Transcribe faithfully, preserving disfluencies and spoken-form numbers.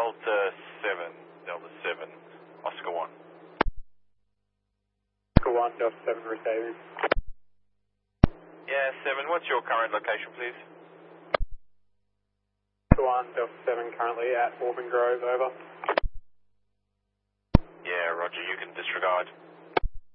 Delta seven, Delta seven, Oscar one. Oscar one, Delta seven receiving. Yeah, seven, what's your current location, please? Oscar one, Delta seven currently at Auburn Grove, over. Yeah, roger, you can disregard.